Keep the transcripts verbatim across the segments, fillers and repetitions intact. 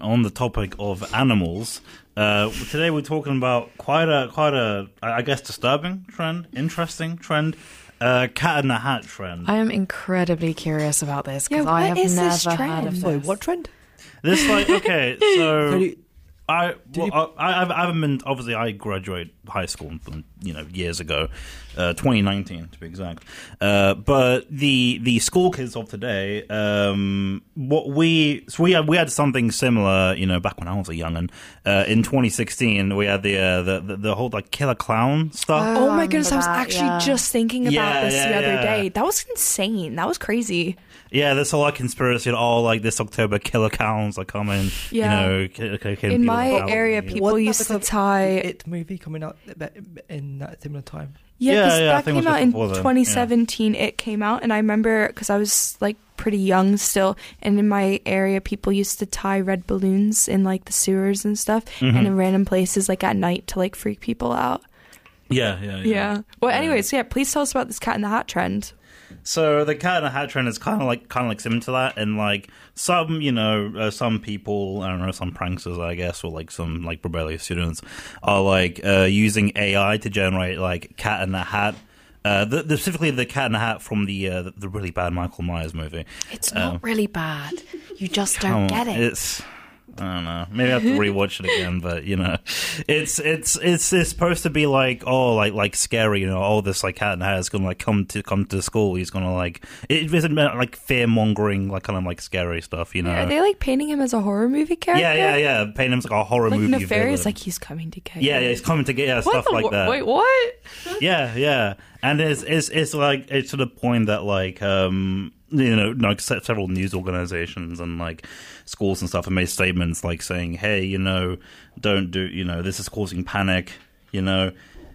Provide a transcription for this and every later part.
on the topic of animals, uh, today we're talking about quite a quite a I guess disturbing trend, interesting trend, uh, Cat in the Hat trend. I am incredibly curious about this because Yeah, I what have is this never heard of trend? this. Wait, what trend? This like okay, so. Did you- I, well, you- I, I've, I haven't been. Obviously, I graduated high school, you know, years ago, uh, twenty nineteen to be exact. Uh, but the the school kids of today, um, what we so we had we had something similar, you know, back when I was a youngin. Uh, in twenty sixteen, we had the, uh, the the the whole like killer clown stuff. Oh, I my goodness, I was remember that, actually yeah. just thinking about Yeah, this yeah, the other yeah. day. That was insane. That was crazy. Yeah, this whole like conspiracy. Oh, like this October, killer clowns are coming. Yeah. You know, ki- ki- killing In people my out, area, you know. people Wasn't that used to because of tie- the It movie coming out in that similar time. Yeah, Yeah, 'cause yeah, I that think it came was out just in before then, twenty seventeen. It came out, and I remember because I was like pretty young still, and in my area, people used to tie red balloons in like the sewers and stuff, Mm-hmm. and in random places like at night to like freak people out. Yeah, yeah, yeah. Yeah. Well, Yeah. anyways, yeah. Please tell us about this Cat in the Hat trend. So the Cat in the Hat trend is kind of like kind of like similar to that, and like some, you know, uh, some people, I don't know, some pranksters, I guess, or like some like rebellious students are like uh, using A I to generate like Cat in the Hat. Uh, the, the, specifically the Cat in the Hat from the uh, the, the really bad Michael Myers movie. It's Um, not really bad. You just Come don't on, get it. It's I don't know. Maybe I have to rewatch it again, but you know, it's it's it's it's supposed to be like oh like like scary, you know. Oh, this like Cat in the Hat is gonna like come to come to school. He's gonna like it isn't like fear mongering, like kind of like scary stuff, you know. Are they like painting him as a horror movie character? yeah, yeah, yeah. Paint him as like a horror Like movie nefarious, villain. like he's coming to get yeah, you. yeah, he's coming to get yeah What stuff the like wha- that. Wait, what? Yeah, yeah, and it's it's it's like it's to the point that like um you know like se- several news organizations and like schools and stuff have made statements like saying, hey, you know, don't do you know this is causing panic, you know.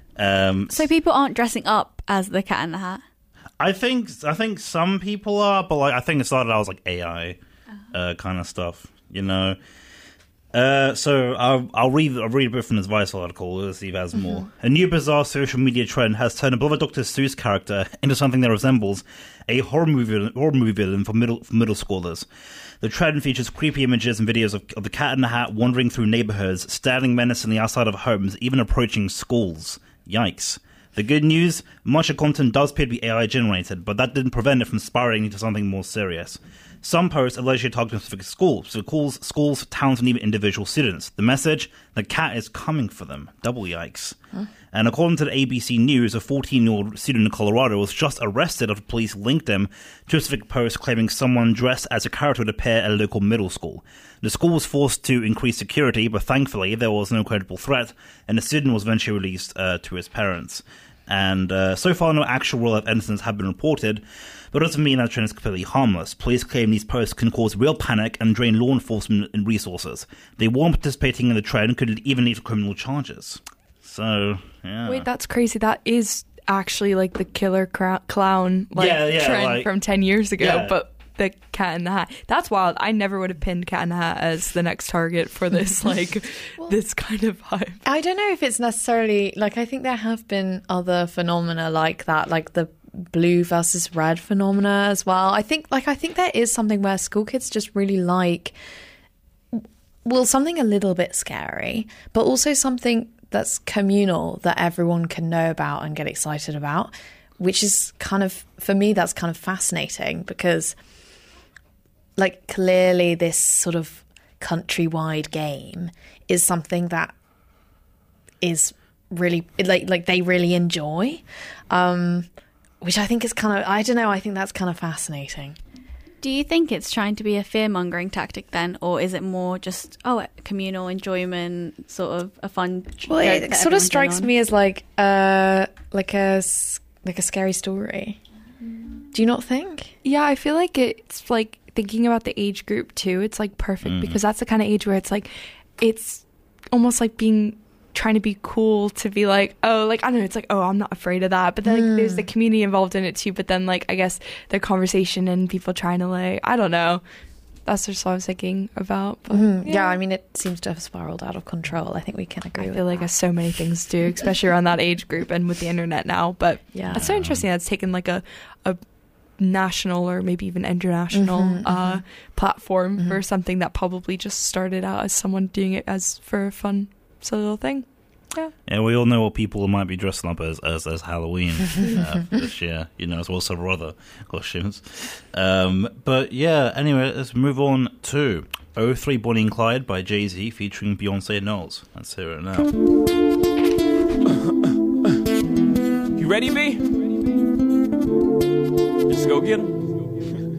Um, So people aren't dressing up as the Cat in the Hat? I think I think some people are, but like I think it started out as like A I uh, kind of stuff, you know. Uh, so I'll, I'll read I'll read a bit from this Vice article. Let's see if it has more. Mm-hmm. A new bizarre social media trend has turned a beloved Doctor Seuss character into something that resembles a horror movie horror movie villain for middle for middle schoolers. The trend features creepy images and videos of, of the Cat in the Hat wandering through neighborhoods, standing menacingly outside of homes, even approaching schools. Yikes. The good news, much of content does appear to be A I generated, but that didn't prevent it from spiraling into something more serious. Some posts allegedly targeting specific schools, so schools, schools, towns, and even individual students. The message, the cat is coming for them. Double yikes. Huh? And according to the A B C News, a fourteen-year-old student in Colorado was just arrested after police linked him to a specific post claiming someone dressed as a character would appear at a local middle school. The school was forced to increase security, but thankfully there was no credible threat, and the student was eventually released uh, to his parents. And uh, so far, no actual real-life incidents have been reported, but it doesn't mean that trend is completely harmless. Police claim these posts can cause real panic and drain law enforcement and resources. They warn participating in the trend could even lead to criminal charges. So, yeah. Wait, that's crazy. That is actually like the killer cra- clown like Yeah, yeah, trend like- from ten years ago, Yeah. but the Cat in the Hat. That's wild. I never would have pinned Cat in the Hat as the next target for this like this kind of hype. I don't know if it's necessarily like I think there have been other phenomena like that, like the blue versus red phenomena as well. I think like I think there is something where school kids just really like well something a little bit scary, but also something that's communal that everyone can know about and get excited about, which is kind of for me that's kind of fascinating because like clearly this sort of countrywide game is something that is really like like they really enjoy, um, which I think is kind of I don't know I think that's kind of fascinating. Do you think it's trying to be a fear-mongering tactic then, or is it more just oh communal enjoyment, sort of a fun? Well, joke it that sort of everyone's in strikes on? me as like uh like a s- like a scary story. Do you not think? Yeah, I feel like it's like thinking about the age group too. It's like perfect because that's the kind of age where it's like it's almost like being trying to be cool to be like, oh, like I don't know, it's like, oh, I'm not afraid of that. But then like, there's the community involved in it too. But then like I guess the conversation and people trying to like, I don't know. That's just what I was thinking about. But, Mm, yeah. I mean, it seems to have spiraled out of control. I think we can agree I with feel like that. as so many things do, especially around that age group and with the internet now. But Yeah. it's so interesting that it's taken like a, a national or maybe even international Mhm, uh, mhm. platform Mhm. for something that probably just started out as someone doing it as for a fun, silly little thing. Yeah. Yeah, we all know what people might be dressing up as as, as Halloween uh, for this year, you know, as well as several other costumes. Um, but yeah, anyway, let's move on to oh three Bonnie and Clyde by Jay-Z featuring Beyonce Knowles. Let's hear it now. You ready, B? Let's go get him.